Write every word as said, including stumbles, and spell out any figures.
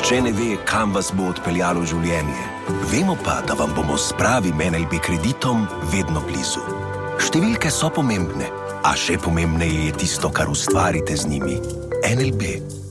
Nihče ne ve, kam vas bo odpeljalo življenje. Vemo pa, da vam bomo s pravim N L B kreditom vedno blizu. Številke so pomembne, a še pomembneje je tisto, kar ustvarite z njimi. N L B.